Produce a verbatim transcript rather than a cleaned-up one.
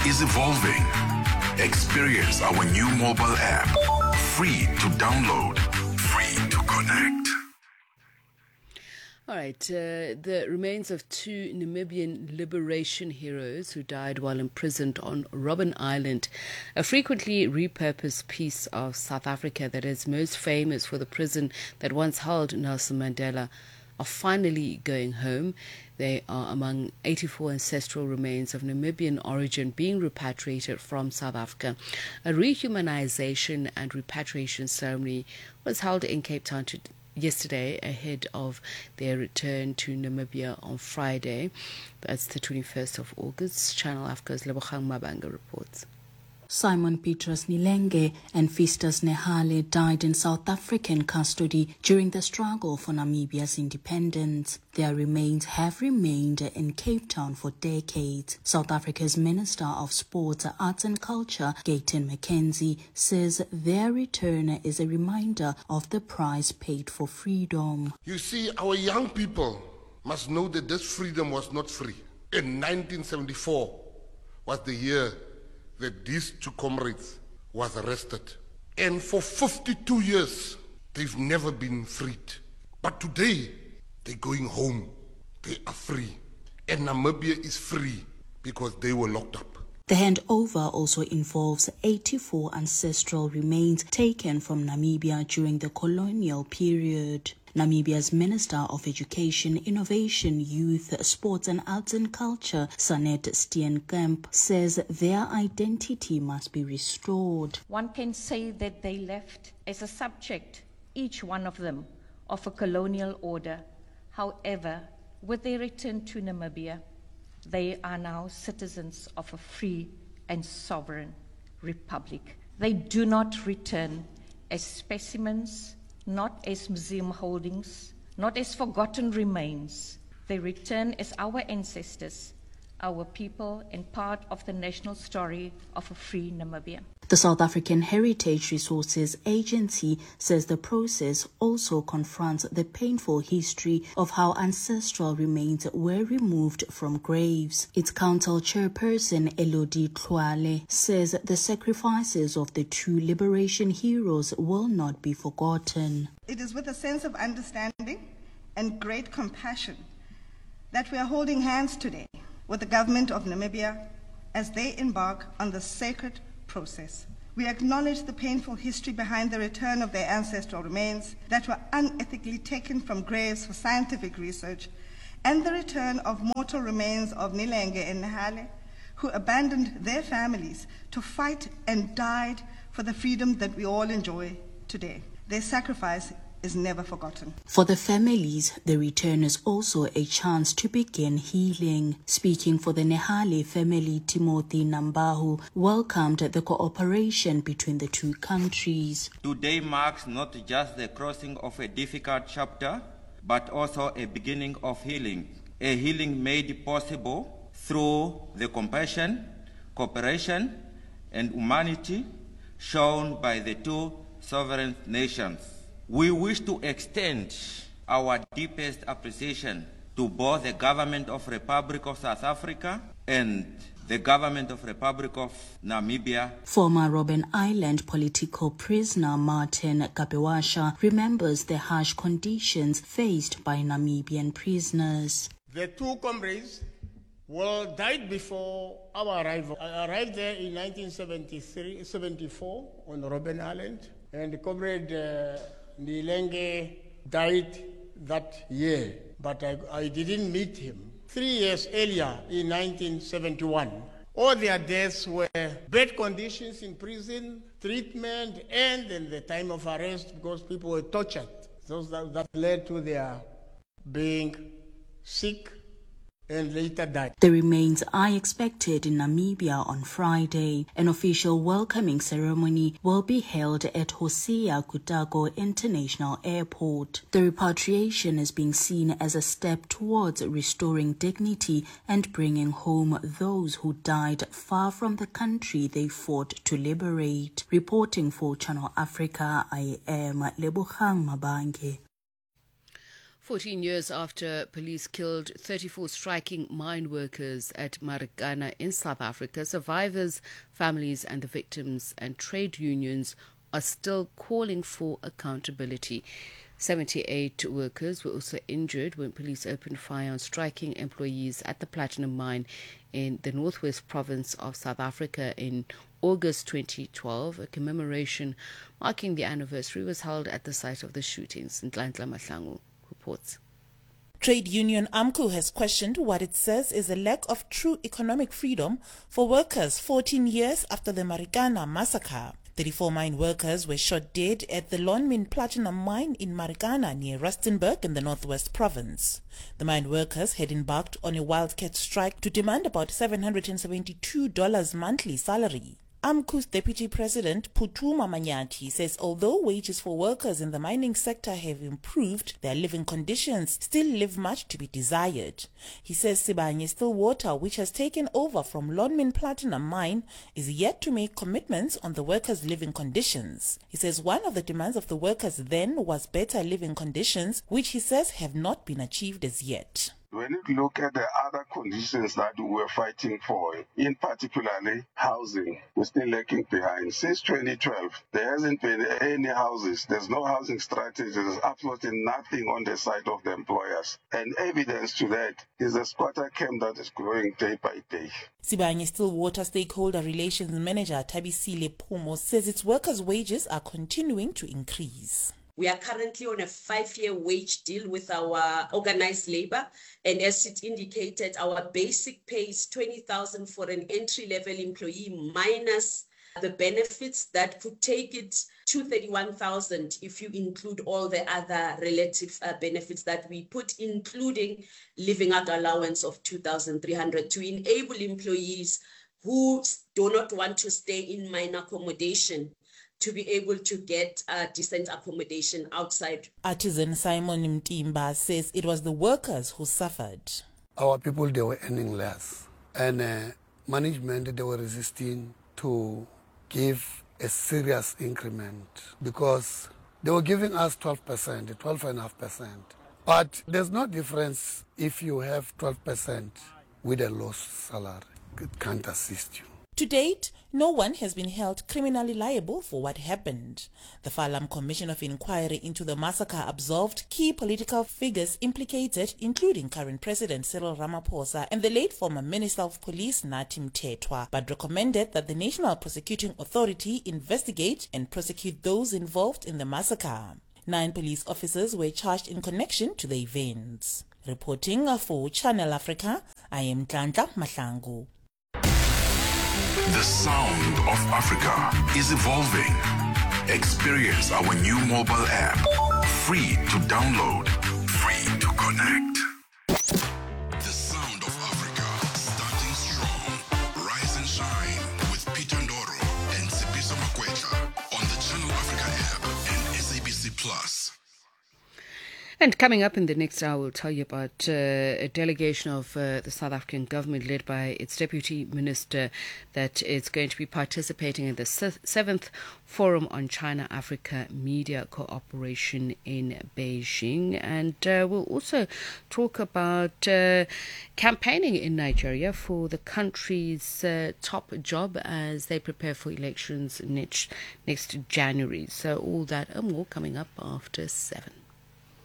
is evolving. Experience our new mobile app. Free to download, free to connect. All right, uh, the remains of two Namibian liberation heroes who died while imprisoned on Robben Island, a frequently repurposed piece of South Africa that is most famous for the prison that once held Nelson Mandela, are finally going home. They are among eighty-four ancestral remains of Namibian origin being repatriated from South Africa. A rehumanization and repatriation ceremony was held in Cape Town to yesterday ahead of their return to Namibia on Friday. That's the twenty-first of August. Channel Africa's Lebogang Mabanga reports. Simon Petrus Nilenge and Festus Nehale died in South African custody during the struggle for Namibia's independence. Their remains have remained in Cape Town for decades. South Africa's Minister of Sports, Arts and Culture, Gayton McKenzie, says their return is a reminder of the price paid for freedom. You see, our young people must know that this freedom was not free. In nineteen seventy-four was the year that these two comrades was arrested. And for fifty-two years, they've never been freed. But today, they're going home. They are free. And Namibia is free because they were locked up. The handover also involves eighty-four ancestral remains taken from Namibia during the colonial period. Namibia's Minister of Education, Innovation, Youth, Sports and Arts and Culture, Sanet Steenkamp, says their identity must be restored. One can say that they left as a subject, each one of them, of a colonial order. However, with their return to Namibia, they are now citizens of a free and sovereign republic. They do not return as specimens, not as museum holdings, not as forgotten remains. They return as our ancestors, our people, and part of the national story of a free Namibia. The South African Heritage Resources Agency says the process also confronts the painful history of how ancestral remains were removed from graves. Its council chairperson, Elodie Tlwale, says the sacrifices of the two liberation heroes will not be forgotten. It is with a sense of understanding and great compassion that we are holding hands today with the government of Namibia as they embark on the sacred process. We acknowledge the painful history behind the return of their ancestral remains that were unethically taken from graves for scientific research, and the return of mortal remains of Nilenge and Nehale, who abandoned their families to fight and died for the freedom that we all enjoy today. Their sacrifice is never forgotten. For the families, the return is also a chance to begin healing. Speaking for the Nehale family, Timothy Nambahu welcomed the cooperation between the two countries. Today marks not just the crossing of a difficult chapter, but also a beginning of healing. A healing made possible through the compassion, cooperation, and humanity shown by the two sovereign nations. We wish to extend our deepest appreciation to both the Government of Republic of South Africa and the Government of Republic of Namibia. Former Robben Island political prisoner Martin Kapewasha remembers the harsh conditions faced by Namibian prisoners. The two comrades well died before our arrival. I arrived there in nineteen seventy-three, seventy-four on Robben Island, and the comrade uh, Nilenge died that year, but I, I didn't meet him. Three years earlier, in nineteen seventy-one, all their deaths were bad conditions in prison, treatment, and in the time of arrest because people were tortured. So that, that led to their being sick and later died. The remains are expected in Namibia on Friday. An official welcoming ceremony will be held at Hosea Kutako International Airport. The repatriation is being seen as a step towards restoring dignity and bringing home those who died far from the country they fought to liberate. Reporting for Channel Africa, I am Lebogang Mabange. fourteen years after police killed thirty-four striking mine workers at Marikana in South Africa, survivors, families and the victims and trade unions are still calling for accountability. seventy-eight workers were also injured when police opened fire on striking employees at the platinum mine in the northwest province of South Africa in August twenty twelve. A commemoration marking the anniversary was held at the site of the shootings. Nhlanhla Mahlangu reports. Trade union AMCU has questioned what it says is a lack of true economic freedom for workers fourteen years after the Marikana massacre. thirty-four mine workers were shot dead at the Lonmin Platinum Mine in Marikana near Rustenburg in the Northwest Province. The mine workers had embarked on a wildcat strike to demand about seven hundred seventy-two dollars monthly salary. AMCU's Deputy President Phuthuma Manyathi says although wages for workers in the mining sector have improved, their living conditions still leave much to be desired. He says Sibanye-Stillwater, which has taken over from Lonmin Platinum Mine, is yet to make commitments on the workers' living conditions. He says one of the demands of the workers then was better living conditions, which he says have not been achieved as yet. When you look at the other conditions that we were fighting for, in particularly housing, we're still lagging behind. Since twenty twelve, there hasn't been any houses. There's no housing strategy. There's absolutely nothing on the side of the employers. And evidence to that is a squatter camp that is growing day by day. Sibanye-Stillwater Stakeholder Relations Manager Thabisile Phumo says its workers' wages are continuing to increase. We are currently on a five-year wage deal with our organized labor, and as it indicated, our basic pay is twenty thousand for an entry-level employee minus the benefits that could take it to thirty-one thousand if you include all the other relative uh, benefits that we put, including living out allowance of two thousand three hundred to enable employees who do not want to stay in mine accommodation to be able to get uh, decent accommodation outside. Artisan Simon Mtimba says it was the workers who suffered. Our people, they were earning less. And uh, management, they were resisting to give a serious increment because they were giving us twelve percent, twelve point five percent. But there's no difference if you have twelve percent with a low salary. It can't assist you. To date, no one has been held criminally liable for what happened. The Falam Commission of Inquiry into the massacre absolved key political figures implicated, including current President Cyril Ramaphosa and the late former Minister of Police Nathi Mthethwa, but recommended that the National Prosecuting Authority investigate and prosecute those involved in the massacre. Nine police officers were charged in connection to the events. Reporting for Channel Africa, I am Nhlanhla Mahlangu. The sound of Africa is evolving. Experience our new mobile app. Free to download, free to connect. The sound of Africa, starting strong. Rise and shine with Peter Ndoro and Sipiso Makwetla on the Channel Africa app and S A B C Plus. And coming up in the next hour, we'll tell you about uh, a delegation of uh, the South African government led by its deputy minister that is going to be participating in the seventh Forum on China-Africa Media Cooperation in Beijing. And uh, we'll also talk about uh, campaigning in Nigeria for the country's uh, top job as they prepare for elections next, next January. So all that and more coming up after seven.